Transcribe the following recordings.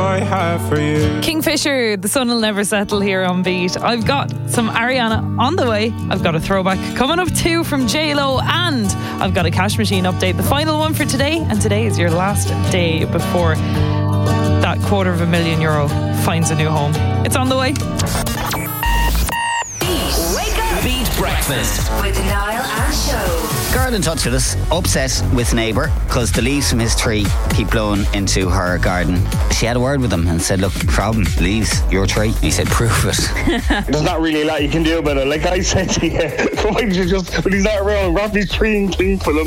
I have for you. Kingfisher, The Sun Will Never Settle here on Beat. I've got some Ariana on the way. I've got a throwback coming up too from J-Lo, and I've got a Cash Machine update, the final one for today. And today is your last day before that €250,000 finds a new home. It's on the way. Wake up! Beat Breakfast with Niall and Show. Girl in touch with us, upset with neighbour because the leaves from his tree keep blowing into her garden. She had a word with him and said, look, problem, leaves, your tree. He said, prove it. There's not really a lot you can do about it. Like I said to you, why don't you just, when he's not around, wrap his tree and clean for them.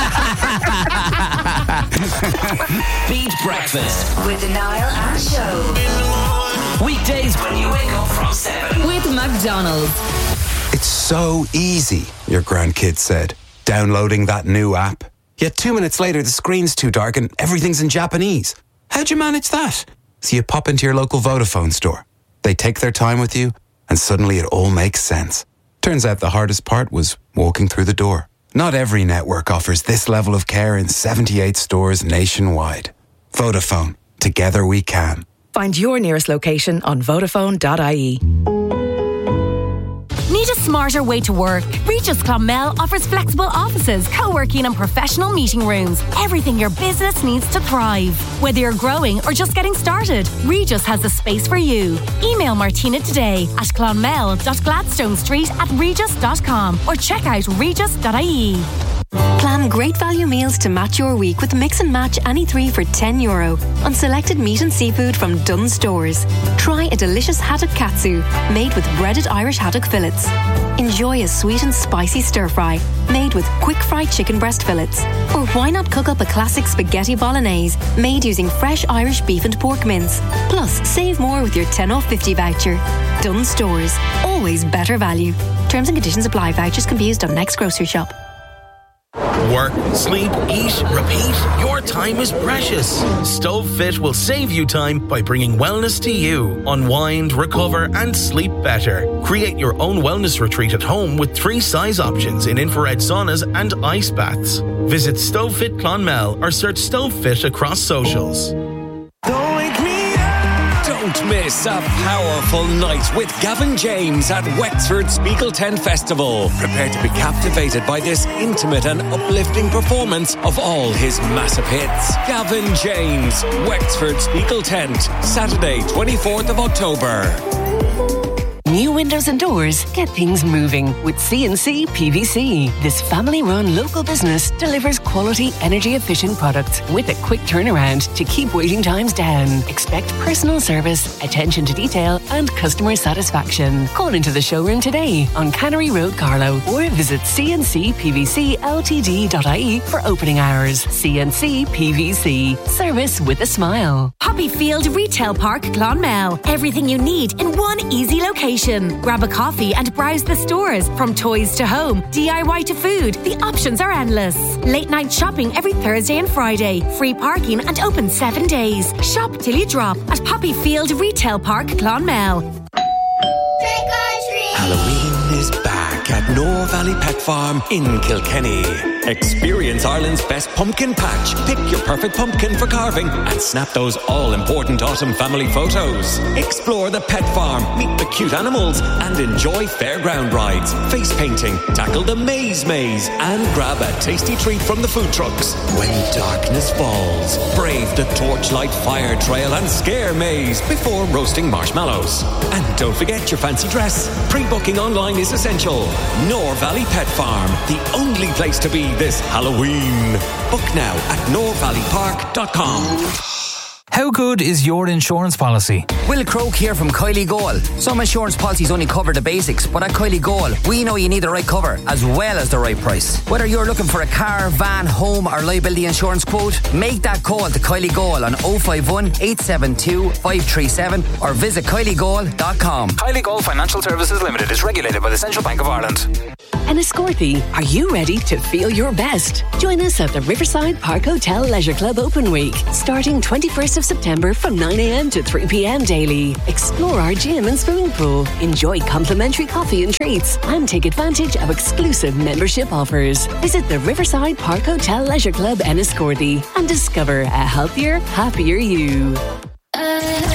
Beat Breakfast with Niall and Show. Weekdays when you wake up from 7 with McDonald's. It's so easy, your grandkid said, downloading that new app. Yet 2 minutes later, the screen's too dark and everything's in Japanese. How'd you manage that? So you pop into your local Vodafone store. They take their time with you, and suddenly it all makes sense. Turns out the hardest part was walking through the door. Not every network offers this level of care in 78 stores nationwide. Vodafone. Together we can. Find your nearest location on Vodafone.ie. Need a smarter way to work? Regis Clonmel offers flexible offices, co-working and professional meeting rooms. Everything your business needs to thrive. Whether you're growing or just getting started, Regis has a space for you. Email Martina today at clonmel.gladstonestreet@regis.com or check out regis.ie. Plan great value meals to match your week with Mix and Match any 3 for €10 on selected meat and seafood from Dunnes Stores. Try a delicious haddock katsu made with breaded Irish haddock fillets. Enjoy a sweet and spicy stir fry made with quick fried chicken breast fillets. Or why not cook up a classic spaghetti bolognese made using fresh Irish beef and pork mince. Plus, save more with your 10 off 50 voucher. Dunnes Stores. Always better value. Terms and conditions apply. Vouchers can be used on next grocery shop. Work, sleep, eat, repeat. Your time is precious. StoveFit will save you time by bringing wellness to you. Unwind, recover, and sleep better. Create your own wellness retreat at home with 3 size options in infrared saunas and ice baths. Visit StoveFit Clonmel or search StoveFit across socials. Don't miss a powerful night with Gavin James at Wexford Spiegel Tent Festival. Prepare to be captivated by this intimate and uplifting performance of all his massive hits. Gavin James, Wexford Spiegel Tent, Saturday 24th of October. New windows and doors get things moving with C&C PVC. This family-run local business delivers quality, energy-efficient products with a quick turnaround to keep waiting times down. Expect personal service, attention to detail and customer satisfaction. Call into the showroom today on Cannery Road, Carlow, or visit cncpvcltd.ie for opening hours. C&C PVC. Service with a smile. Poppyfield Retail Park, Clonmel. Everything you need in one easy location. Grab a coffee and browse the stores. From toys to home, DIY to food, the options are endless. Late night shopping every Thursday and Friday. Free parking and open 7 days. Shop till you drop at Poppyfield Retail Park, Clonmel. Halloween is back at Nore Valley Pet Farm in Kilkenny. Experience Ireland's best pumpkin patch. Pick your perfect pumpkin for carving and snap those all-important autumn family photos. Explore the pet farm, meet the cute animals and enjoy fairground rides, face painting, tackle the maze and grab a tasty treat from the food trucks. When darkness falls, brave the torchlight fire trail and scare maze before roasting marshmallows. And don't forget your fancy dress. Pre-booking online is essential. Nore Valley Pet Farm, the only place to be this Halloween. Book now at norevalleypark.com. How good is your insurance policy? Will Croak here from Kylie Goal. Some insurance policies only cover the basics, but at Kylie Goal, we know you need the right cover as well as the right price. Whether you're looking for a car, van, home or liability insurance quote, make that call to Kylie Goal on 051 872 537 or visit kyliegoal.com. Kylie Goal Financial Services Limited is regulated by the Central Bank of Ireland. Enniscorthy, are you ready to feel your best? Join us at the Riverside Park Hotel Leisure Club Open Week, starting 21st of September from 9 a.m. to 3 p.m. daily. Explore our gym and swimming pool, enjoy complimentary coffee and treats, and take advantage of exclusive membership offers. Visit the Riverside Park Hotel Leisure Club Enniscorthy and discover a healthier, happier you.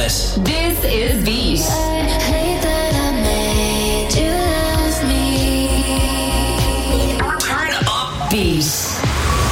it. This is Beat.